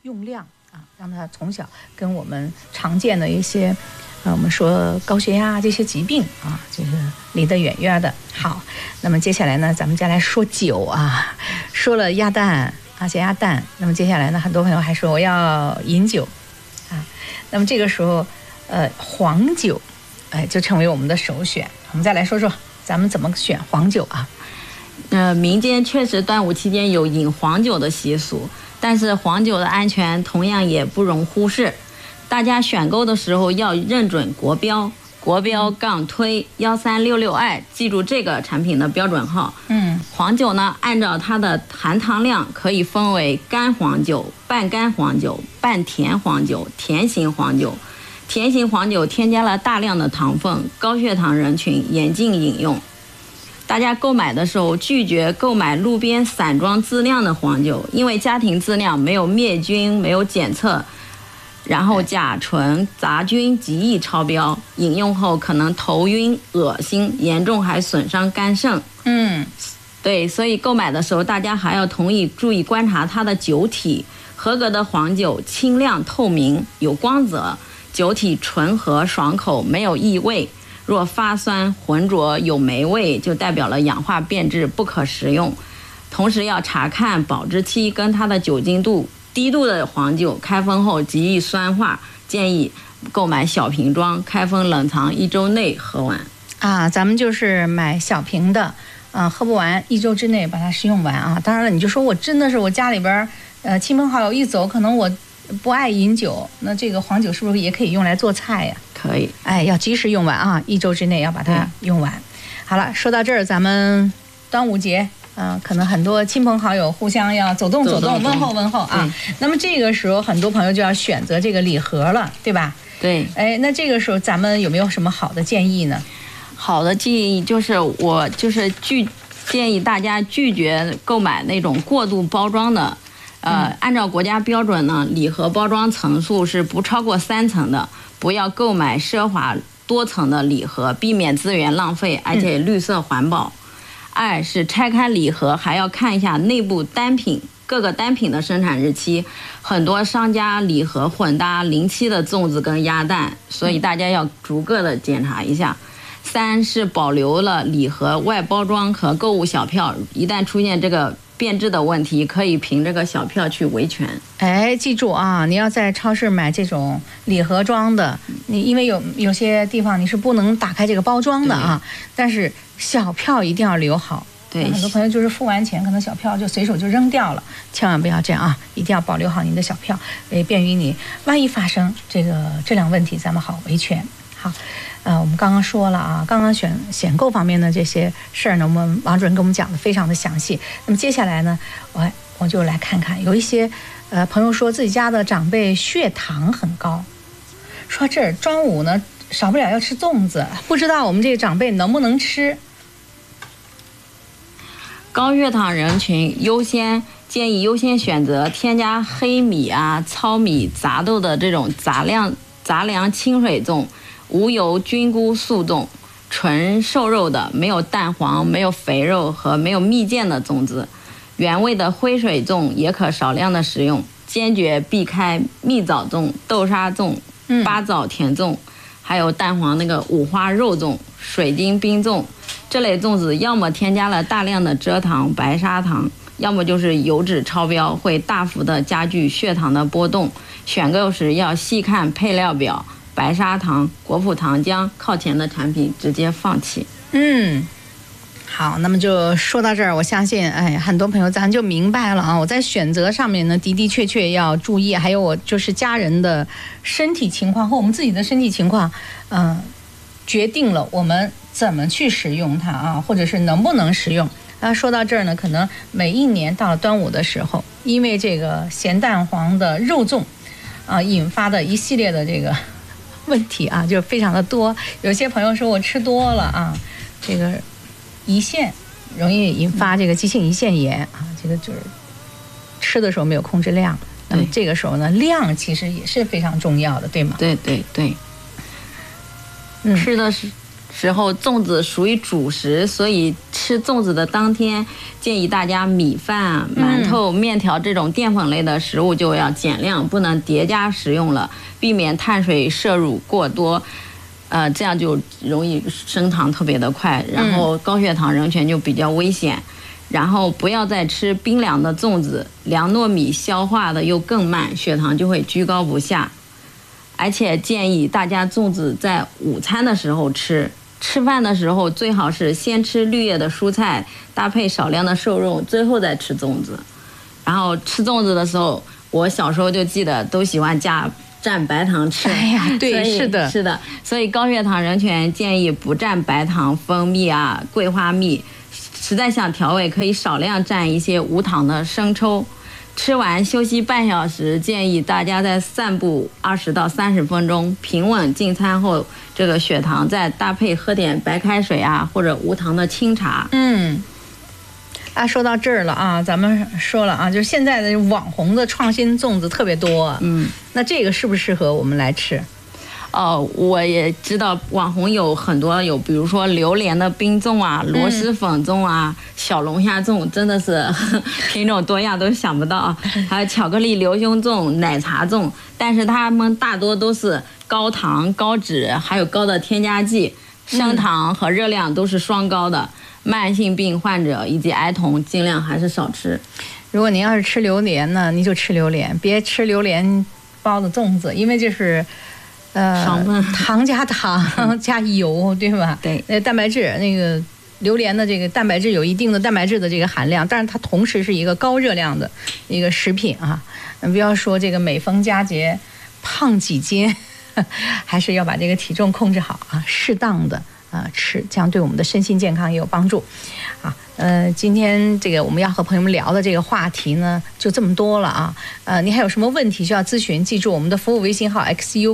用量啊，让他从小跟我们常见的一些我们说高血压这些疾病啊，这个离得远远的。好，那么接下来呢，咱们再来说酒啊，说了鸭蛋啊，咸鸭蛋。那么接下来呢，很多朋友还说我要饮酒啊，那么这个时候黄酒就成为我们的首选。我们再来说说咱们怎么选黄酒啊。 民间确实端午期间有饮黄酒的习俗，但是黄酒的安全同样也不容忽视。大家选购的时候要认准国标，国标推1366i，记住这个产品的标准号。黄酒呢，按照它的含糖量可以分为干黄酒、半干黄酒、半甜黄酒、甜型黄酒。甜型黄酒添加了大量的糖分，高血糖人群严禁饮用。大家购买的时候拒绝购买路边散装自酿的黄酒，因为家庭自酿没有灭菌，没有检测，然后甲醇、杂菌极易超标，饮用后可能头晕、恶心，严重还损伤肝肾。对，所以购买的时候大家还要注意观察它的酒体。合格的黄酒清亮透明，有光泽，酒体醇和爽口，没有异味。若发酸浑浊有霉味，就代表了氧化变质，不可食用。同时要查看保质期跟它的酒精度。低度的黄酒开封后极易酸化，建议购买小瓶装，开封冷藏1周内喝完。 咱们就是买小瓶的，喝不完1周之内把它食用完啊。当然了，你就说我真的是我家里边亲朋好友一走，可能我不爱饮酒，那这个黄酒是不是也可以用来做菜呀？ 可以， 要及时用完啊，1周之内要把它用完。好了，说到这儿，咱们端午节。可能很多亲朋好友互相要走动问候啊。那么这个时候很多朋友就要选择这个礼盒了，对吧？ 对。 那这个时候咱们有没有什么好的建议呢？ 好的建议就是建议大家拒绝购买那种过度包装的。按照国家标准呢，礼盒包装层数是不超过3层的，不要购买奢华多层的礼盒，避免资源浪费，而且绿色环保。2是拆开礼盒还要看一下内部各个单品的生产日期，很多商家礼盒混搭临期的粽子跟鸭蛋，所以大家要逐个的检查一下。3是保留了礼盒外包装和购物小票，一旦出现这个变质的问题，可以凭这个小票去维权。 记住啊，你要在超市买这种礼盒装的，你因为有些地方你是不能打开这个包装的啊，但是小票一定要留好。 对， 很多朋友就是付完钱，可能小票就随手就扔掉了，千万不要这样啊！一定要保留好您的小票，便于你万一发生这个质量问题，咱们好维权。好，我们刚刚说了啊，刚刚选购方面的这些事儿呢，我们王主任给我们讲的非常的详细。那么接下来呢，我就来看看，有一些朋友说自己家的长辈血糖很高，说这端午呢少不了要吃粽子，不知道我们这个长辈能不能吃。 高血糖人群建议优先选择添加黑米啊、糙米、杂豆的这种杂粮清水粽，无油菌菇素粽，纯瘦肉的，没有蛋黄、没有肥肉和没有蜜饯的粽子。原味的灰水粽也可少量的食用，坚决避开蜜枣粽、豆沙粽、八枣甜粽，还有蛋黄那个五花肉粽、水晶冰粽。这类粽子要么添加了大量的蔗糖、白砂糖，要么就是油脂超标，会大幅的加剧血糖的波动。选购时要细看配料表，白砂糖、果脯糖浆靠前的产品直接放弃。 好，那么就说到这儿，我相信很多朋友咱就明白了啊。我在选择上面呢，的确要注意，还有我就是家人的身体情况和我们自己的身体情况，决定了我们怎么去使用它啊，或者是能不能使用。说到这儿呢，可能每一年到了端午的时候，因为这个咸蛋黄的肉粽引发的一系列的这个问题啊，就非常的多。有些朋友说我吃多了啊，这个胰腺容易引发这个急性胰腺炎啊，这个就是吃的时候没有控制量。那么这个时候呢，量其实也是非常重要的，对吗？ 对， 时候粽子属于主食，所以吃粽子的当天，建议大家米饭、馒头、面条这种淀粉类的食物就要减量，不能叠加食用了，避免碳水摄入过多。这样就容易升糖特别的快，然后高血糖人群就比较危险。然后不要再吃冰凉的粽子，凉糯米消化的又更慢，血糖就会居高不下。而且建议大家粽子在午餐的时候吃，吃饭的时候最好是先吃绿叶的蔬菜，搭配少量的瘦肉，最后再吃粽子。然后吃粽子的时候，我小时候就记得都喜欢蘸白糖吃。 哎呀，对，是的， 是的。所以高血糖人群建议不蘸白糖、蜂蜜啊、桂花蜜。实在想调味，可以少量蘸一些无糖的生抽。吃完休息半小时，建议大家再散步20到30分钟，平稳进餐后，这个血糖再搭配喝点白开水啊，或者无糖的清茶。 说到这儿了啊，咱们说了啊，就是现在的网红的创新粽子特别多，那这个适不适合我们来吃？ 我也知道网红有很多，比如说榴莲的冰粽啊、螺蛳粉粽啊、小龙虾粽，真的是品种多样都想不到啊。还有巧克力流心粽、奶茶粽，但是它们大多都是高糖、高脂，还有高的添加剂，升糖和热量都是双高的。慢性病患者以及儿童尽量还是少吃。 如果您要是吃榴莲呢，你就吃榴莲，别吃榴莲包的粽子，因为这是糖加糖加油，对吧？ 对， 蛋白质，那个榴莲的这个蛋白质有一定的蛋白质的这个含量，但是它同时是一个高热量的一个食品啊。不要说这个每逢佳节胖几斤，还是要把这个体重控制好啊，适当的吃，这样对我们的身心健康也有帮助啊。今天这个我们要和朋友们聊的这个话题呢，就这么多了啊。你还有什么问题需要咨询？记住我们的服务微信号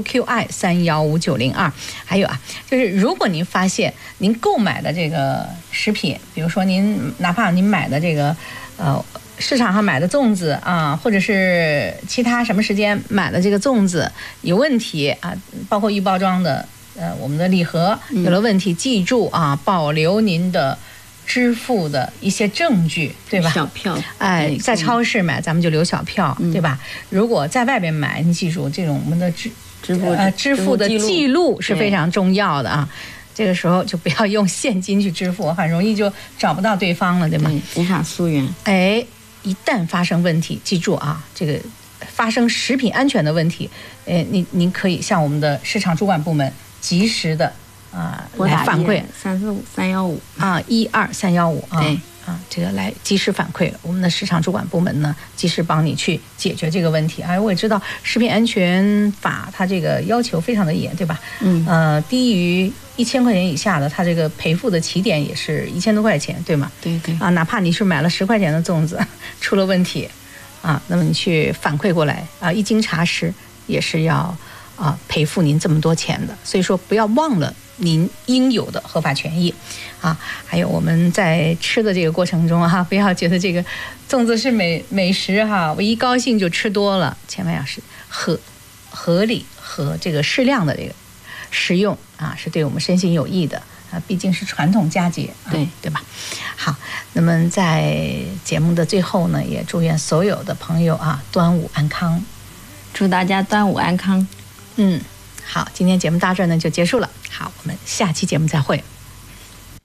XUQI315902。还有啊，就是如果您发现您购买的这个食品，比如说哪怕您买的这个市场上买的粽子啊，或者是其他什么时间买的这个粽子有问题啊，包括预包装的我们的礼盒有了问题，记住à，保留您的支付的一些证据，对吧？ 小票， 在超市买咱们就留小票，对吧？如果在外边买，你记住这种我们的支付的记录是非常重要的啊。这个时候就不要用现金去支付，很容易就找不到对方了，对吗？ 无法溯源。 一旦发生问题，记住啊，这个发生食品安全的问题，您可以向我们的市场主管部门及时的来反馈 345-315 12315 对这个来及时反馈，我们的市场主管部门呢及时帮你去解决这个问题。我也知道食品安全法它这个要求非常的严，对吧？低于1000块钱以下的，它这个赔付的起点也是1000多块钱，对吗？ 对哪怕你是买了10块钱的粽子出了问题那么你去反馈过来一经查实也是要赔付您这么多钱的。所以说不要忘了您应有的合法权益还有我们在吃的这个过程中不要觉得这个粽子是美食我一高兴就吃多了，千万要是合理和这个适量的这个食用是对我们身心有益的毕竟是传统佳节对吧？好，那么在节目的最后呢，也祝愿所有的朋友端午安康， 祝大家端午安康。 好，今天节目到这儿呢就结束了。好，我们下期节目再会。